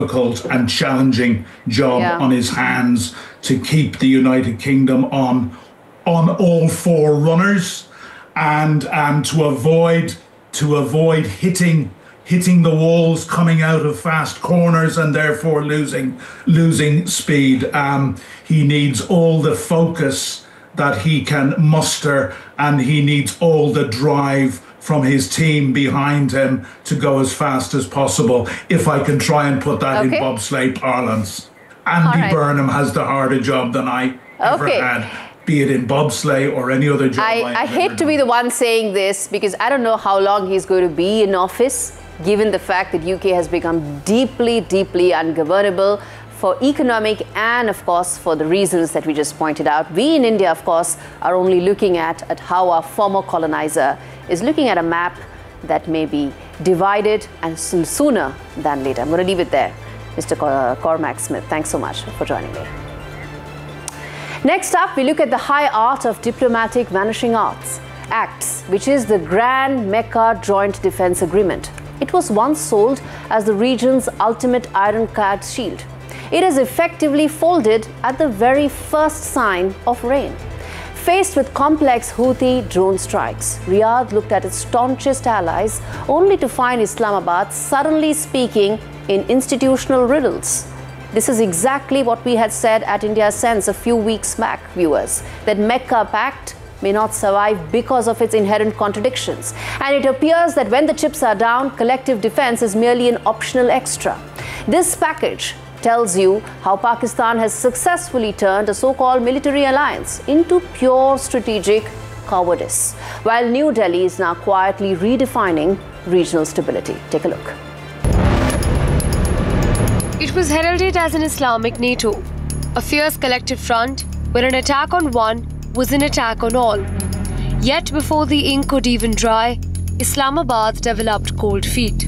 difficult and challenging job on his hands to keep the United Kingdom on all four runners, and to avoid hitting the walls coming out of fast corners and therefore losing speed. He needs all the focus that he can muster, and he needs all the drive from his team behind him to go as fast as possible, if I can try and put that in bobsleigh parlance. Andy Burnham has the harder job than I ever had, be it in bobsleigh or any other job. I hate to be the one saying this, because I don't know how long he's going to be in office, given the fact that UK has become deeply, deeply ungovernable for economic and, of course, for the reasons that we just pointed out. We in India, of course, are only looking at how our former colonizer is looking at a map that may be divided, and sooner than later. I'm going to leave it there. Mr. Cormac Smith, thanks so much for joining me. Next up, we look at the high art of diplomatic vanishing acts, which is the Grand Mecca Joint Defence Agreement. It was once sold as the region's ultimate ironclad shield. It is effectively folded at the very first sign of rain. Faced with complex Houthi drone strikes, Riyadh looked at its staunchest allies, only to find Islamabad suddenly speaking in institutional riddles. This is exactly what we had said at India Sense a few weeks back, viewers, that Mecca Pact may not survive because of its inherent contradictions. And it appears that when the chips are down, collective defense is merely an optional extra. This package tells you how Pakistan has successfully turned a so-called military alliance into pure strategic cowardice, while New Delhi is now quietly redefining regional stability. Take a look. It was heralded as an Islamic NATO, a fierce collective front where an attack on one was an attack on all. Yet before the ink could even dry, Islamabad developed cold feet.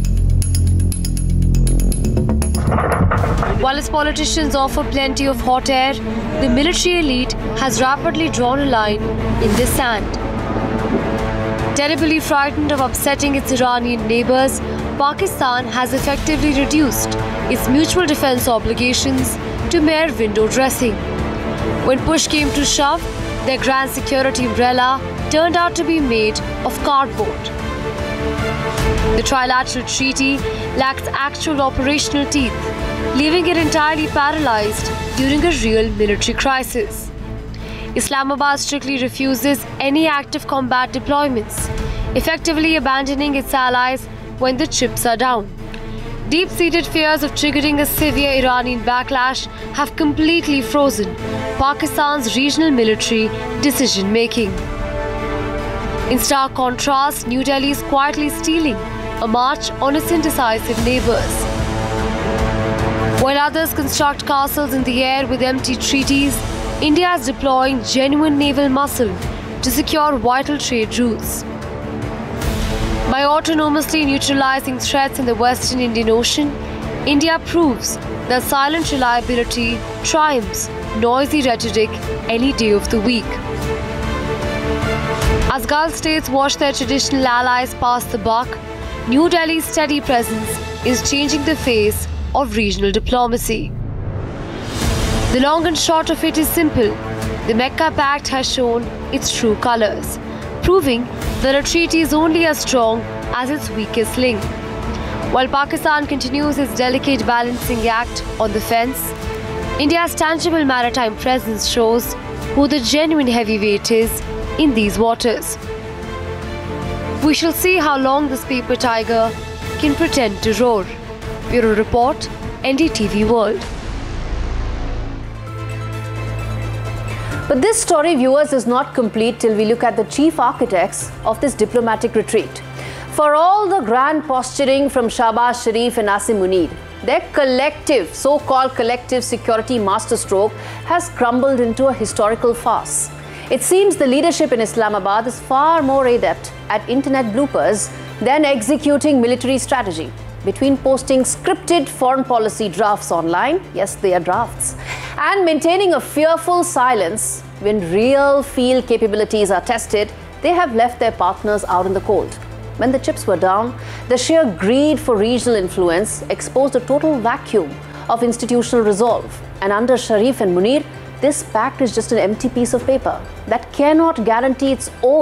While its politicians offer plenty of hot air, the military elite has rapidly drawn a line in the sand. Terribly frightened of upsetting its Iranian neighbors, Pakistan has effectively reduced its mutual defense obligations to mere window dressing. When push came to shove, their grand security umbrella turned out to be made of cardboard. The trilateral treaty lacks actual operational teeth, leaving it entirely paralyzed during a real military crisis. Islamabad strictly refuses any active combat deployments, effectively abandoning its allies when the chips are down. Deep-seated fears of triggering a severe Iranian backlash have completely frozen Pakistan's regional military decision-making. In stark contrast, New Delhi is quietly stealing a march on its indecisive neighbors. While others construct castles in the air with empty treaties, India is deploying genuine naval muscle to secure vital trade routes. By autonomously neutralizing threats in the Western Indian Ocean, India proves that silent reliability triumphs noisy rhetoric any day of the week. As Gulf states watch their traditional allies pass the buck, New Delhi's steady presence is changing the face of regional diplomacy. The long and short of it is simple. The Mecca Pact has shown its true colors, proving that a treaty is only as strong as its weakest link. While Pakistan continues its delicate balancing act on the fence, India's tangible maritime presence shows who the genuine heavyweight is in these waters. We shall see how long this paper tiger can pretend to roar. Bureau Report, NDTV World. But this story, viewers, is not complete till we look at the chief architects of this diplomatic retreat. For all the grand posturing from Shahbaz Sharif and Asim Munir, their collective, so-called collective security masterstroke has crumbled into a historical farce. It seems the leadership in Islamabad is far more adept at internet bloopers than executing military strategy. Between posting scripted foreign policy drafts online, yes, they are drafts, and maintaining a fearful silence when real field capabilities are tested, they have left their partners out in the cold. When the chips were down, the sheer greed for regional influence exposed a total vacuum of institutional resolve. And under Sharif and Munir, this pact is just an empty piece of paper that cannot guarantee its own